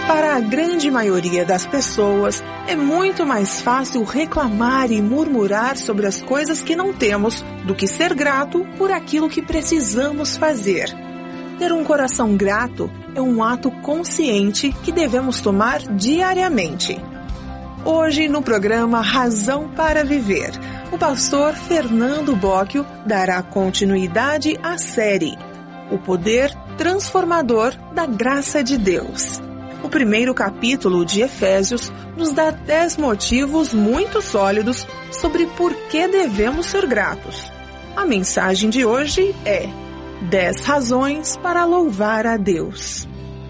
Para a grande maioria das pessoas, é muito mais fácil reclamar e murmurar sobre as coisas que não temos do que ser grato por aquilo que precisamos fazer. Ter um coração grato é um ato consciente que devemos tomar diariamente. Hoje, no programa Razão para Viver, o pastor Fernando Bocchio dará continuidade à série O Poder Transformador da Graça de Deus. O primeiro capítulo de Efésios nos dá 10 motivos muito sólidos sobre por que devemos ser gratos. A mensagem de hoje é 10 razões para louvar a Deus.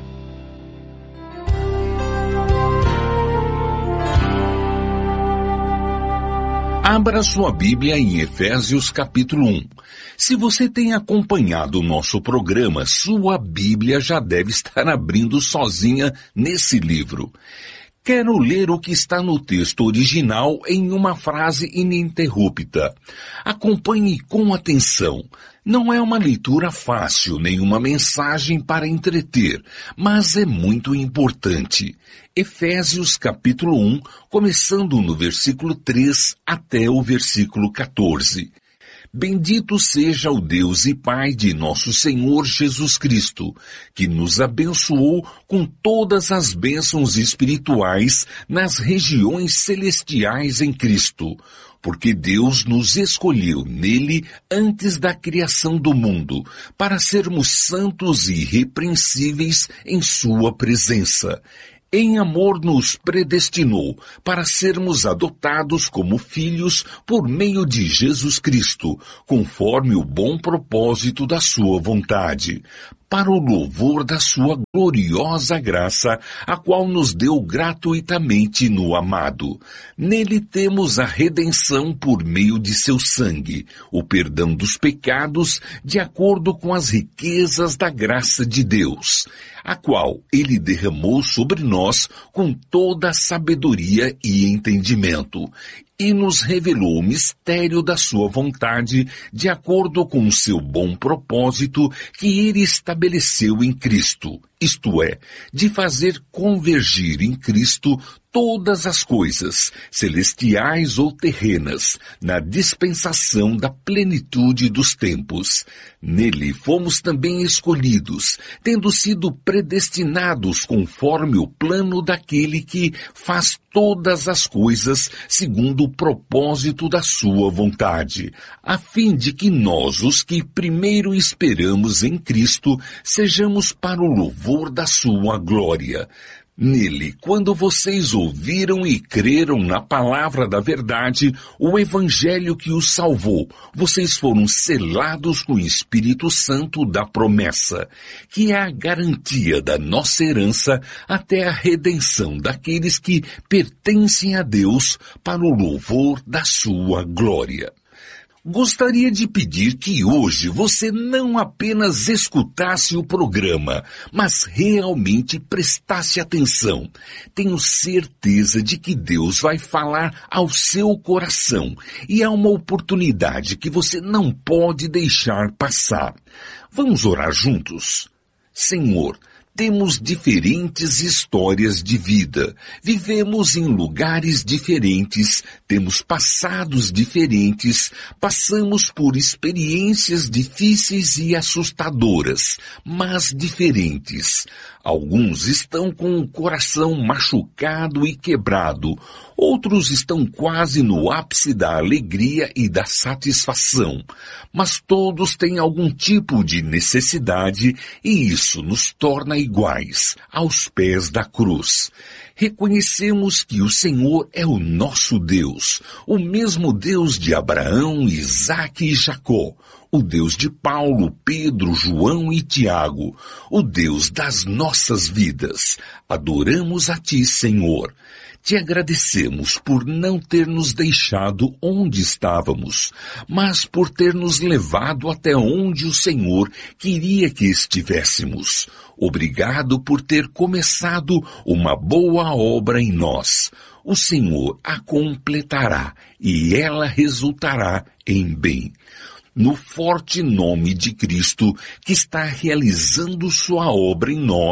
Abra sua Bíblia em Efésios capítulo 1. Se você tem acompanhado o nosso programa, sua Bíblia já deve estar abrindo sozinha nesse livro. Quero ler o que está no texto original em uma frase ininterrupta. Acompanhe com atenção. Não é uma leitura fácil, nem uma mensagem para entreter, mas é muito importante. Efésios capítulo 1, começando no versículo 3 até o versículo 14. Bendito seja o Deus e Pai de nosso Senhor Jesus Cristo, que nos abençoou com todas as bênçãos espirituais nas regiões celestiais em Cristo, porque Deus nos escolheu nele antes da criação do mundo, para sermos santos e irrepreensíveis em sua presença. Em amor nos predestinou para sermos adotados como filhos por meio de Jesus Cristo, conforme o bom propósito da sua vontade, para o louvor da sua gloriosa graça, a qual nos deu gratuitamente no amado. Nele temos a redenção por meio de seu sangue, o perdão dos pecados, de acordo com as riquezas da graça de Deus, a qual ele derramou sobre nós com toda a sabedoria e entendimento, e nos revelou o mistério da sua vontade, de acordo com o seu bom propósito que ele estabeleceu em Cristo, isto é, de fazer convergir em Cristo todas as coisas, celestiais ou terrenas, na dispensação da plenitude dos tempos. Nele fomos também escolhidos, tendo sido predestinados conforme o plano daquele que faz todas as coisas segundo o propósito da sua vontade, a fim de que nós, os que primeiro esperamos em Cristo, sejamos para o louvor da sua glória. Nele, quando vocês ouviram e creram na palavra da verdade, o evangelho que os salvou, vocês foram selados com o Espírito Santo da promessa, que é a garantia da nossa herança até a redenção daqueles que pertencem a Deus para o louvor da sua glória. Gostaria de pedir que hoje você não apenas escutasse o programa, mas realmente prestasse atenção. Tenho certeza de que Deus vai falar ao seu coração e é uma oportunidade que você não pode deixar passar. Vamos orar juntos? Senhor, temos diferentes histórias de vida, vivemos em lugares diferentes, temos passados diferentes, passamos por experiências difíceis e assustadoras, mas diferentes. Alguns estão com o coração machucado e quebrado, outros estão quase no ápice da alegria e da satisfação, mas todos têm algum tipo de necessidade e isso nos torna iguais, aos pés da cruz. Reconhecemos que o Senhor é o nosso Deus, o mesmo Deus de Abraão, Isaque e Jacó, o Deus de Paulo, Pedro, João e Tiago, o Deus das nossas vidas. Adoramos a Ti, Senhor. Te agradecemos por não ter nos deixado onde estávamos, mas por ter nos levado até onde o Senhor queria que estivéssemos. Obrigado por ter começado uma boa obra em nós. O Senhor a completará e ela resultará em bem. No forte nome de Cristo, que está realizando sua obra em nós,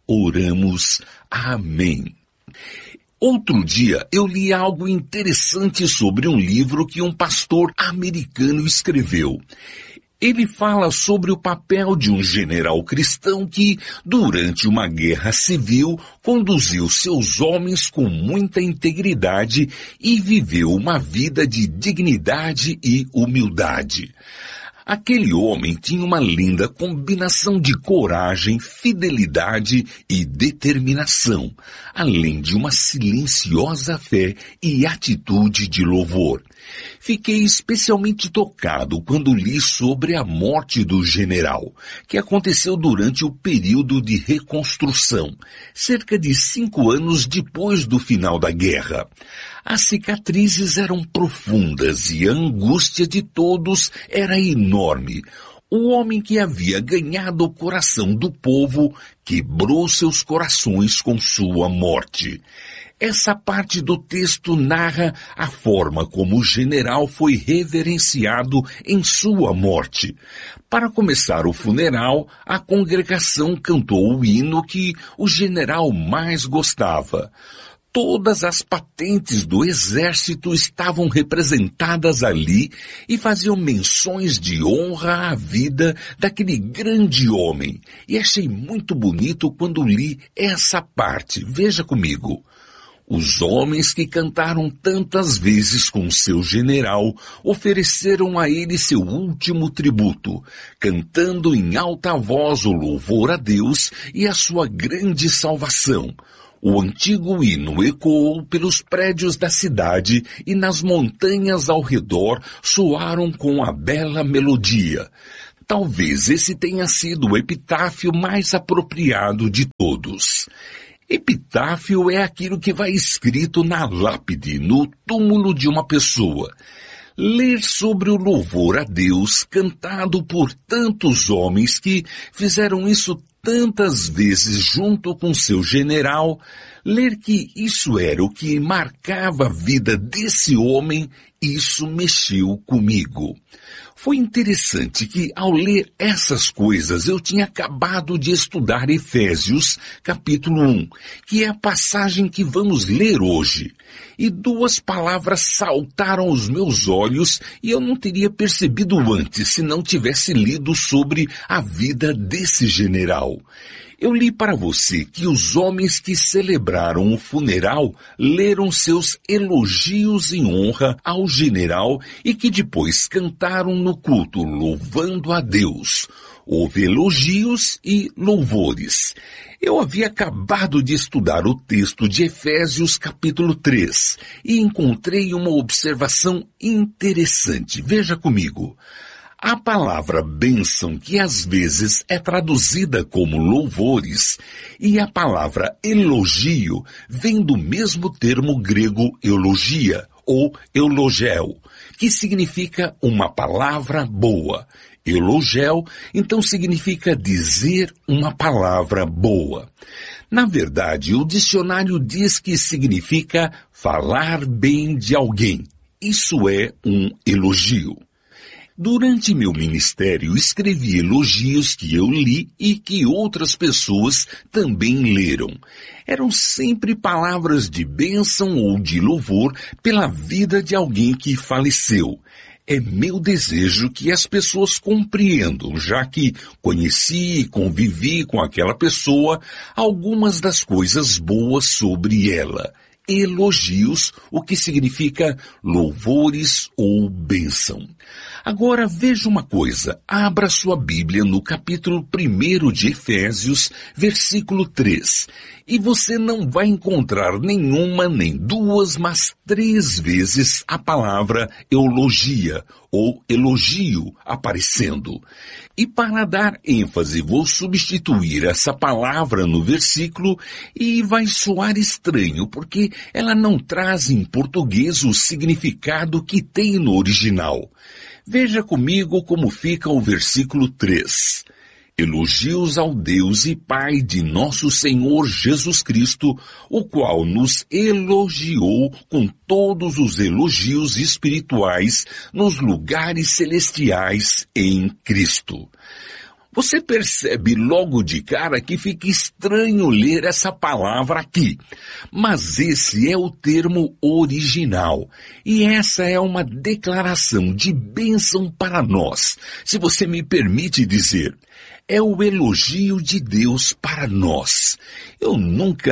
oramos. Amém. Outro dia eu li algo interessante sobre um livro que um pastor americano escreveu. Ele fala sobre o papel de um general cristão que, durante uma guerra civil, conduziu seus homens com muita integridade e viveu uma vida de dignidade e humildade. Aquele homem tinha uma linda combinação de coragem, fidelidade e determinação, além de uma silenciosa fé e atitude de louvor. Fiquei especialmente tocado quando li sobre a morte do general, que aconteceu durante o período de reconstrução, cerca de 5 anos depois do final da guerra. As cicatrizes eram profundas e a angústia de todos era enorme. O homem que havia ganhado o coração do povo quebrou seus corações com sua morte. Essa parte do texto narra a forma como o general foi reverenciado em sua morte. Para começar o funeral, a congregação cantou o hino que o general mais gostava. Todas as patentes do exército estavam representadas ali e faziam menções de honra à vida daquele grande homem. E achei muito bonito quando li essa parte. Veja comigo. Os homens que cantaram tantas vezes com seu general ofereceram a ele seu último tributo, cantando em alta voz o louvor a Deus e a sua grande salvação. O antigo hino ecoou pelos prédios da cidade e nas montanhas ao redor soaram com a bela melodia. Talvez esse tenha sido o epitáfio mais apropriado de todos. Epitáfio é aquilo que vai escrito na lápide, no túmulo de uma pessoa. Ler sobre o louvor a Deus cantado por tantos homens que fizeram isso tantas vezes junto com seu general, ler que isso era o que marcava a vida desse homem, isso mexeu comigo. Foi interessante que, ao ler essas coisas, eu tinha acabado de estudar Efésios, capítulo 1, que é a passagem que vamos ler hoje. E 2 palavras saltaram aos meus olhos e eu não teria percebido antes se não tivesse lido sobre a vida desse general. Eu li para você que os homens que celebraram o funeral leram seus elogios em honra ao general e que depois cantaram no culto louvando a Deus. Houve elogios e louvores. Eu havia acabado de estudar o texto de Efésios capítulo 3 e encontrei uma observação interessante. Veja comigo. A palavra bênção, que às vezes é traduzida como louvores, e a palavra elogio vem do mesmo termo grego eulogia, ou eulogel, que significa uma palavra boa. Eulogel, então, significa dizer uma palavra boa. Na verdade, o dicionário diz que significa falar bem de alguém. Isso é um elogio. Durante meu ministério, escrevi elogios que eu li e que outras pessoas também leram. Eram sempre palavras de bênção ou de louvor pela vida de alguém que faleceu. É meu desejo que as pessoas compreendam, já que conheci e convivi com aquela pessoa, algumas das coisas boas sobre ela. Elogios, o que significa louvores ou bênção. Agora veja uma coisa, abra sua Bíblia no capítulo 1 de Efésios, versículo 3, e você não vai encontrar nenhuma, nem 2, mas 3 vezes a palavra eulogia ou elogio aparecendo. E para dar ênfase, vou substituir essa palavra no versículo e vai soar estranho, porque ela não traz em português o significado que tem no original. Veja comigo como fica o versículo 3. Elogios ao Deus e Pai de nosso Senhor Jesus Cristo, o qual nos elogiou com todos os elogios espirituais nos lugares celestiais em Cristo. Você percebe logo de cara que fica estranho ler essa palavra aqui. Mas esse é o termo original. E essa é uma declaração de bênção para nós. Se você me permite dizer, é o elogio de Deus para nós. Eu nunca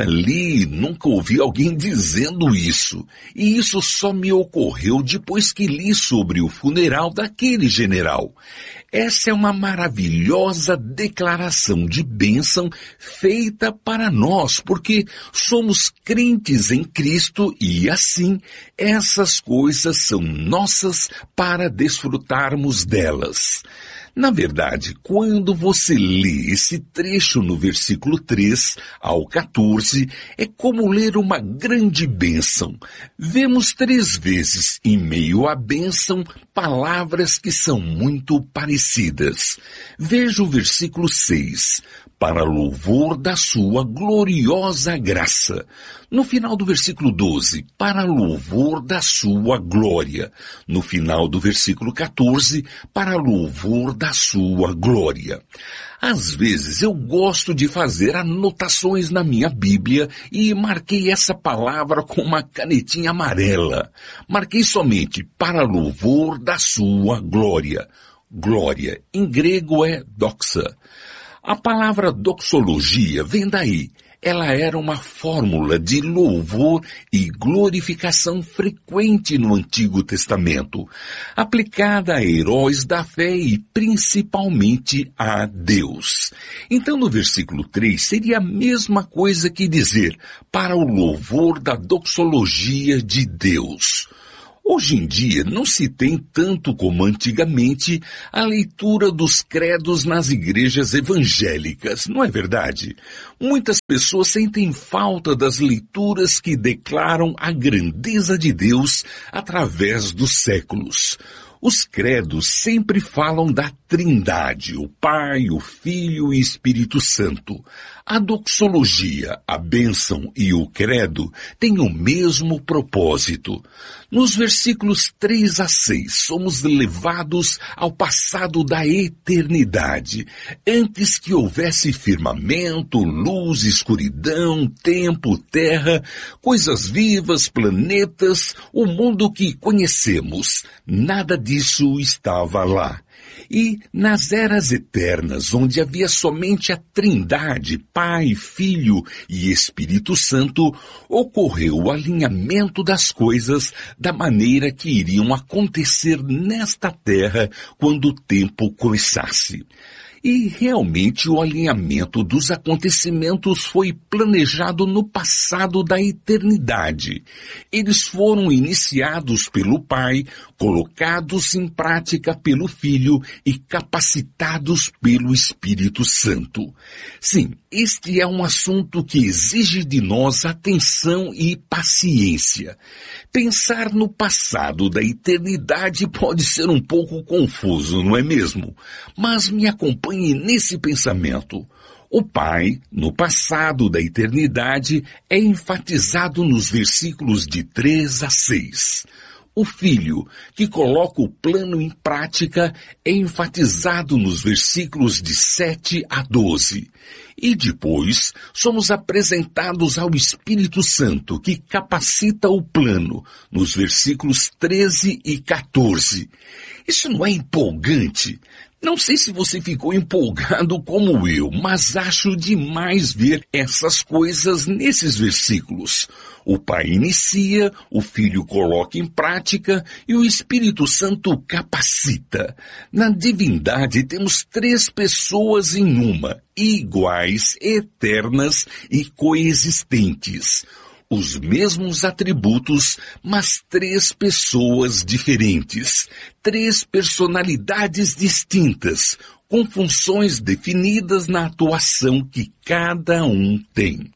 ouvi alguém dizendo isso. E isso só me ocorreu depois que li sobre o funeral daquele general. Essa é uma maravilhosa declaração de bênção feita para nós, porque somos crentes em Cristo e assim essas coisas são nossas para desfrutarmos delas. Na verdade, quando você lê esse trecho no versículo 3 ao 14, é como ler uma grande bênção. Vemos 3 vezes, em meio à bênção, palavras que são muito parecidas. Veja o versículo 6. Para louvor da sua gloriosa graça. No final do versículo 12, para louvor da sua glória. No final do versículo 14, para louvor da sua glória. Às vezes eu gosto de fazer anotações na minha Bíblia e marquei essa palavra com uma canetinha amarela. Marquei somente para louvor da sua glória. Glória, em grego é doxa. A palavra doxologia vem daí. Ela era uma fórmula de louvor e glorificação frequente no Antigo Testamento, aplicada a heróis da fé e principalmente a Deus. Então no versículo 3 seria a mesma coisa que dizer para o louvor da doxologia de Deus. Hoje em dia não se tem tanto como antigamente a leitura dos credos nas igrejas evangélicas, não é verdade? Muitas pessoas sentem falta das leituras que declaram a grandeza de Deus através dos séculos. Os credos sempre falam da Trindade, o Pai, o Filho e o Espírito Santo. A doxologia, a bênção e o credo têm o mesmo propósito. Nos versículos 3 a 6, somos levados ao passado da eternidade, antes que houvesse firmamento, luz, escuridão, tempo, terra, coisas vivas, planetas, o mundo que conhecemos. Nada disso estava lá. E nas eras eternas, onde havia somente a Trindade, Pai, Filho e Espírito Santo, ocorreu o alinhamento das coisas da maneira que iriam acontecer nesta terra quando o tempo começasse. E realmente o alinhamento dos acontecimentos foi planejado no passado da eternidade. Eles foram iniciados pelo Pai, colocados em prática pelo Filho e capacitados pelo Espírito Santo. Sim, este é um assunto que exige de nós atenção e paciência. Pensar no passado da eternidade pode ser um pouco confuso, não é mesmo? Mas me acompanhe nesse pensamento. O Pai, no passado da eternidade, é enfatizado nos versículos de 3 a 6. O Filho, que coloca o plano em prática, é enfatizado nos versículos de 7 a 12. E depois, somos apresentados ao Espírito Santo, que capacita o plano, nos versículos 13 e 14. Isso não é empolgante? Não sei se você ficou empolgado como eu, mas acho demais ver essas coisas nesses versículos. O Pai inicia, o Filho coloca em prática e o Espírito Santo capacita. Na divindade temos 3 pessoas em uma, iguais, eternas e coexistentes. Os mesmos atributos, mas 3 pessoas diferentes, 3 personalidades distintas, com funções definidas na atuação que cada um tem.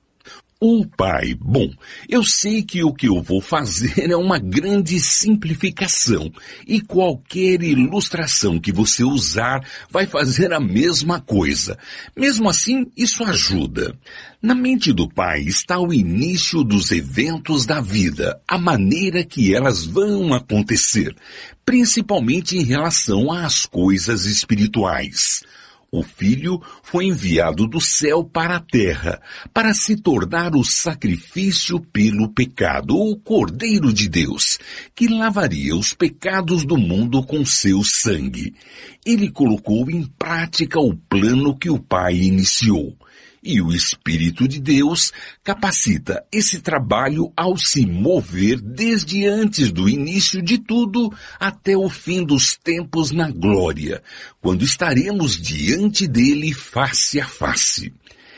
O Pai, bom, eu sei que o que eu vou fazer é uma grande simplificação e qualquer ilustração que você usar vai fazer a mesma coisa. Mesmo assim, isso ajuda. Na mente do Pai está o início dos eventos da vida, a maneira que elas vão acontecer, principalmente em relação às coisas espirituais. O Filho foi enviado do céu para a terra, para se tornar o sacrifício pelo pecado, o Cordeiro de Deus, que lavaria os pecados do mundo com seu sangue. Ele colocou em prática o plano que o Pai iniciou. E o Espírito de Deus capacita esse trabalho ao se mover desde antes do início de tudo até o fim dos tempos na glória, quando estaremos diante dele face a face.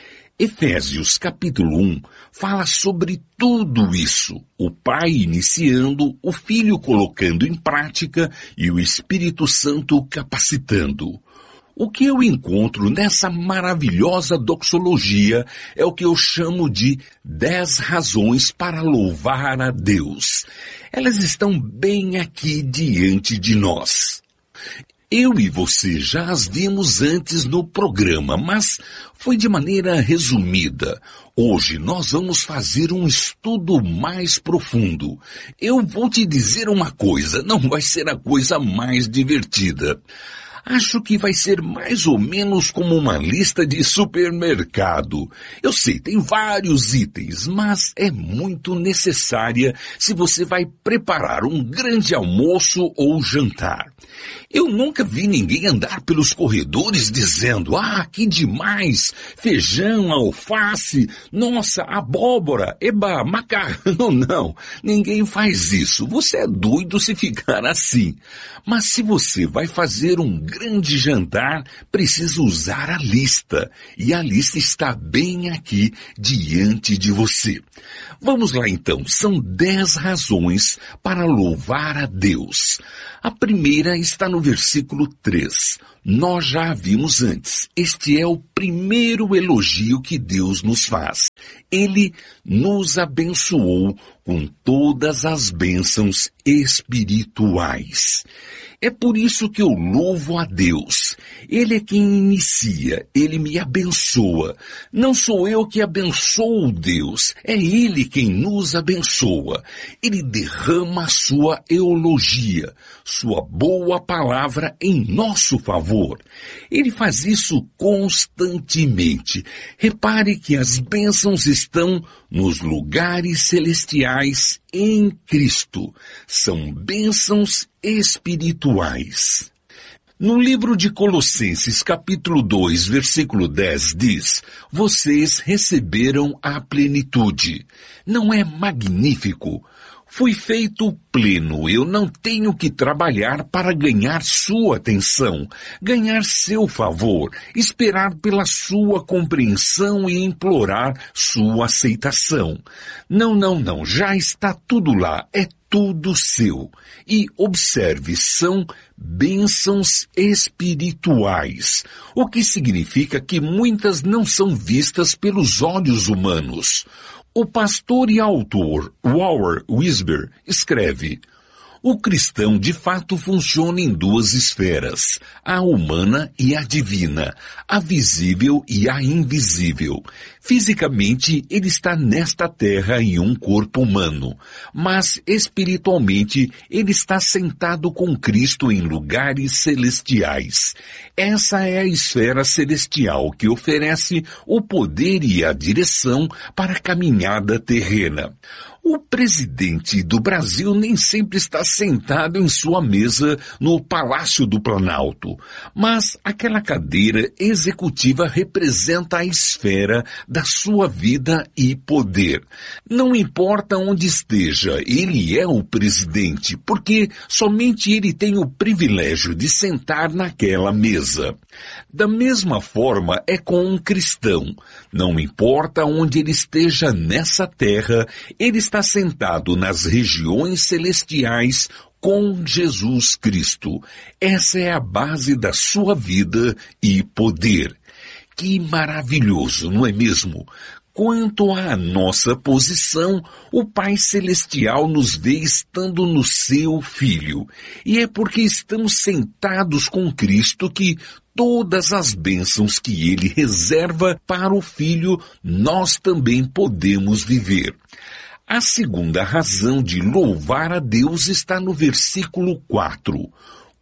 Efésios capítulo 1 fala sobre tudo isso, o Pai iniciando, o Filho colocando em prática e o Espírito Santo capacitando. O que eu encontro nessa maravilhosa doxologia é o que eu chamo de 10 razões para louvar a Deus. Elas estão bem aqui diante de nós. Eu e você já as vimos antes no programa, mas foi de maneira resumida. Hoje nós vamos fazer um estudo mais profundo. Eu vou te dizer uma coisa, não vai ser a coisa mais divertida. Acho que vai ser mais ou menos como uma lista de supermercado. Eu sei, tem vários itens, mas é muito necessária se você vai preparar um grande almoço ou jantar. Eu nunca vi ninguém andar pelos corredores dizendo, que demais, feijão, alface, nossa, abóbora, eba, macarrão. Não, ninguém faz isso. Você é doido se ficar assim. Mas se você vai fazer um grande jantar, precisa usar a lista. E a lista está bem aqui diante de você. Vamos lá então, são 10 razões para louvar a Deus. A primeira está no versículo 3. Nós já a vimos antes. Este é o primeiro elogio que Deus nos faz. Ele nos abençoou com todas as bênçãos espirituais. É por isso que eu louvo a Deus. Ele é quem inicia, Ele me abençoa. Não sou eu que abençoo Deus, é Ele quem nos abençoa. Ele derrama a sua eulogia, sua boa palavra em nosso favor. Ele faz isso constantemente. Repare que as bênçãos estão nos lugares celestiais em Cristo. São bênçãos espirituais. No livro de Colossenses, capítulo 2, versículo 10, diz, vocês receberam a plenitude. Não é magnífico? Fui feito pleno, eu não tenho que trabalhar para ganhar sua atenção, ganhar seu favor, esperar pela sua compreensão e implorar sua aceitação. Não, já está tudo lá, é tudo seu. E observe, são bênçãos espirituais, o que significa que muitas não são vistas pelos olhos humanos. O pastor e autor Warren Wiersbe escreve, o cristão de fato funciona em 2 esferas, a humana e a divina, a visível e a invisível. Fisicamente, ele está nesta terra em um corpo humano, mas espiritualmente ele está sentado com Cristo em lugares celestiais. Essa é a esfera celestial que oferece o poder e a direção para a caminhada terrena. O presidente do Brasil nem sempre está sentado em sua mesa no Palácio do Planalto, mas aquela cadeira executiva representa a esfera da sua vida e poder. Não importa onde esteja, ele é o presidente, porque somente ele tem o privilégio de sentar naquela mesa. Da mesma forma é com um cristão. Não importa onde ele esteja nessa terra, ele está sentado nas regiões celestiais com Jesus Cristo. Essa é a base da sua vida e poder. Que maravilhoso, não é mesmo? Quanto à nossa posição, o Pai Celestial nos vê estando no seu Filho. E é porque estamos sentados com Cristo que todas as bênçãos que Ele reserva para o Filho, nós também podemos viver. A segunda razão de louvar a Deus está no versículo 4.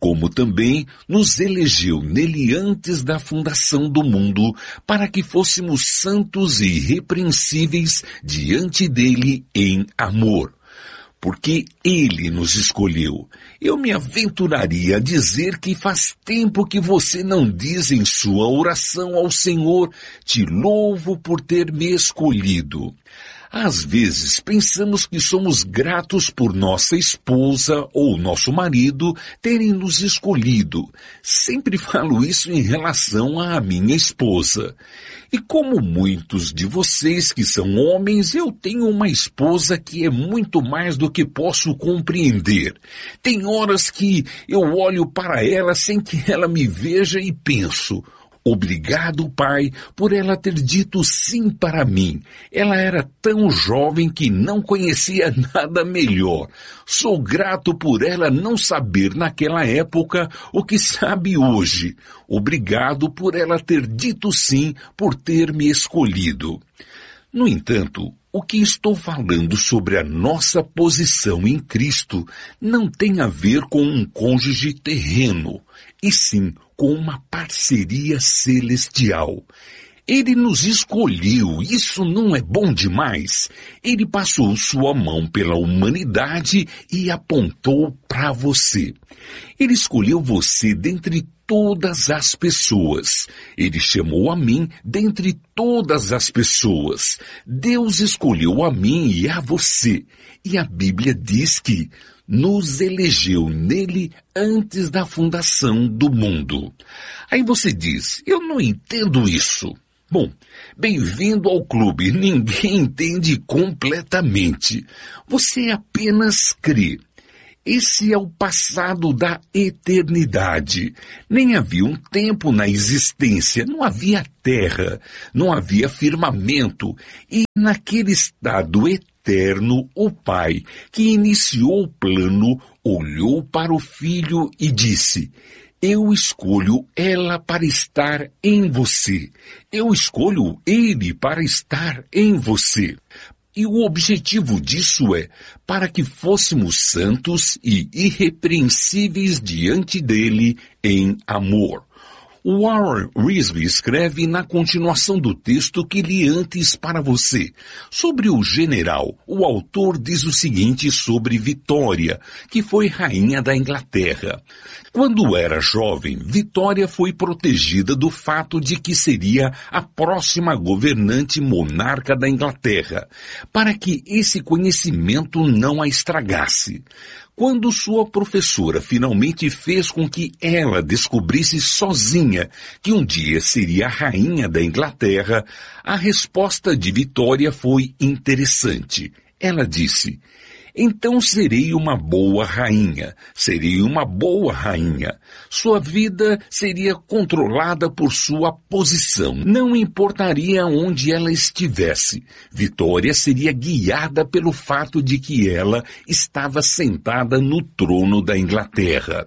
como também nos elegeu nele antes da fundação do mundo, para que fôssemos santos e irrepreensíveis diante dele em amor. Porque ele nos escolheu. Eu me aventuraria a dizer que faz tempo que você não diz em sua oração ao Senhor: te louvo por ter me escolhido. Às vezes pensamos que somos gratos por nossa esposa ou nosso marido terem nos escolhido. Sempre falo isso em relação à minha esposa. E como muitos de vocês que são homens, eu tenho uma esposa que é muito mais do que posso compreender. Tem horas que eu olho para ela sem que ela me veja e penso: obrigado, Pai, por ela ter dito sim para mim. Ela era tão jovem que não conhecia nada melhor. Sou grato por ela não saber naquela época o que sabe hoje. Obrigado por ela ter dito sim, por ter me escolhido. No entanto, o que estou falando sobre a nossa posição em Cristo não tem a ver com um cônjuge terreno, e sim com uma parceria celestial. Ele nos escolheu, isso não é bom demais? Ele passou sua mão pela humanidade e apontou para você. Ele escolheu você dentre todas as pessoas. Ele chamou a mim dentre todas as pessoas. Deus escolheu a mim e a você. E a Bíblia diz que nos elegeu nele antes da fundação do mundo. Aí você diz: eu não entendo isso. Bom, bem-vindo ao clube. Ninguém entende completamente. Você apenas crê. Esse é o passado da eternidade. Nem havia um tempo na existência, não havia terra, não havia firmamento. E naquele estado eterno, o Pai, que iniciou o plano, olhou para o Filho e disse: eu escolho ela para estar em você. Eu escolho ele para estar em você. E o objetivo disso é para que fôssemos santos e irrepreensíveis diante dele em amor. Warren Wiersbe escreve na continuação do texto que li antes para você. Sobre o general, o autor diz o seguinte sobre Vitória, que foi rainha da Inglaterra. Quando era jovem, Vitória foi protegida do fato de que seria a próxima governante monarca da Inglaterra, para que esse conhecimento não a estragasse. Quando sua professora finalmente fez com que ela descobrisse sozinha que um dia seria a rainha da Inglaterra, a resposta de Vitória foi interessante. Ela disse: então serei uma boa rainha, serei uma boa rainha. Sua vida seria controlada por sua posição, não importaria onde ela estivesse. Vitória seria guiada pelo fato de que ela estava sentada no trono da Inglaterra.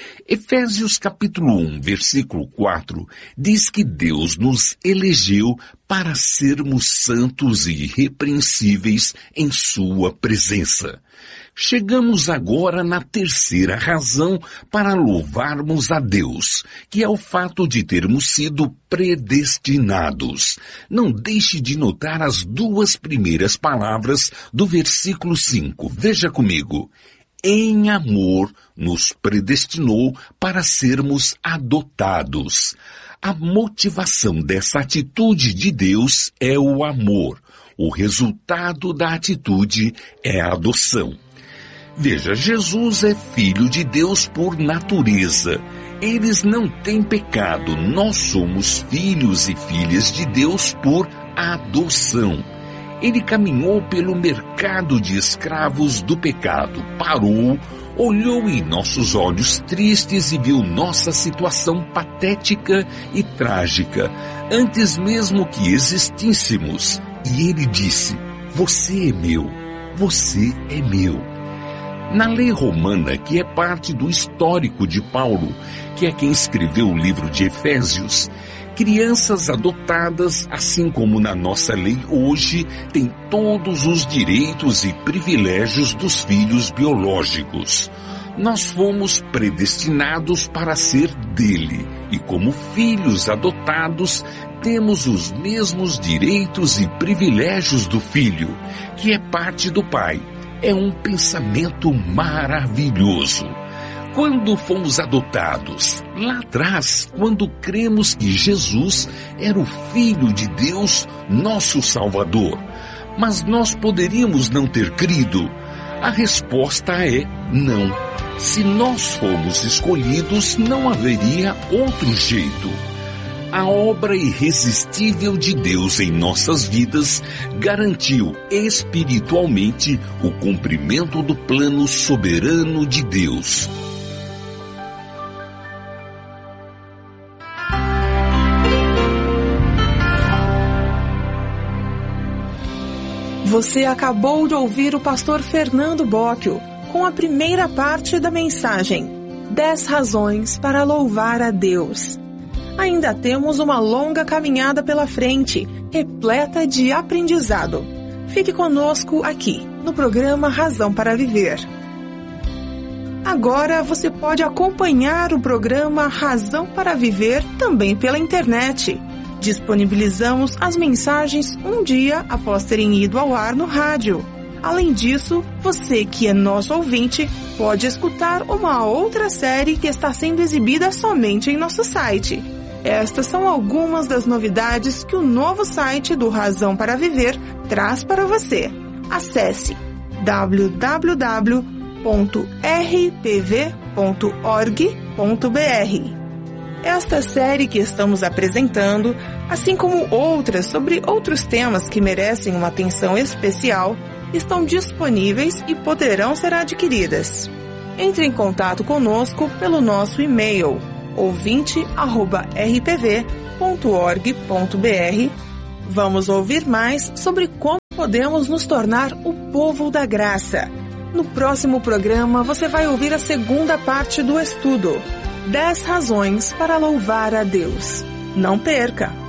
Efésios capítulo 1, versículo 4, diz que Deus nos elegeu para sermos santos e irrepreensíveis em sua presença. Chegamos agora na terceira razão para louvarmos a Deus, que é o fato de termos sido predestinados. Não deixe de notar as duas primeiras palavras do versículo 5. Veja comigo. Em amor nos predestinou para sermos adotados. A motivação dessa atitude de Deus é o amor. O resultado da atitude é a adoção. Veja, Jesus é filho de Deus por natureza. Eles não têm pecado. Nós somos filhos e filhas de Deus por adoção. Ele caminhou pelo mercado de escravos do pecado, parou, olhou em nossos olhos tristes e viu nossa situação patética e trágica, antes mesmo que existíssemos. E ele disse: você é meu, você é meu. Na lei romana, que é parte do histórico de Paulo, que é quem escreveu o livro de Efésios, crianças adotadas, assim como na nossa lei hoje, têm todos os direitos e privilégios dos filhos biológicos. Nós fomos predestinados para ser dele e, como filhos adotados, temos os mesmos direitos e privilégios do filho, que é parte do pai. É um pensamento maravilhoso. Quando fomos adotados, lá atrás, quando cremos que Jesus era o Filho de Deus, nosso Salvador, mas nós poderíamos não ter crido? A resposta é não. Se nós fomos escolhidos, não haveria outro jeito. A obra irresistível de Deus em nossas vidas garantiu espiritualmente o cumprimento do plano soberano de Deus. Você acabou de ouvir o pastor Fernando Bocchio com a primeira parte da mensagem 10 razões para louvar a Deus. Ainda temos uma longa caminhada pela frente, repleta de aprendizado. Fique conosco aqui, no programa Razão para Viver. Agora você pode acompanhar o programa Razão para Viver também pela internet. Disponibilizamos as mensagens um dia após terem ido ao ar no rádio. Além disso, você que é nosso ouvinte pode escutar uma outra série que está sendo exibida somente em nosso site. Estas são algumas das novidades que o novo site do Razão para Viver traz para você. Acesse www.rpv.org.br. Esta série que estamos apresentando, assim como outras sobre outros temas que merecem uma atenção especial, estão disponíveis e poderão ser adquiridas. Entre em contato conosco pelo nosso e-mail ouvinte@rpv.org.br. Vamos ouvir mais sobre como podemos nos tornar o povo da graça. No próximo programa você vai ouvir a segunda parte do estudo. 10 razões para louvar a Deus. Não perca!